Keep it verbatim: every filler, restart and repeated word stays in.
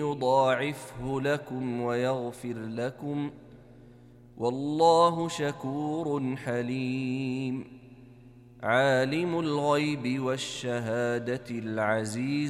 يضاعفه لكم ويغفر لكم، والله شكور حليم. عالم الغيب والشهادة العزيز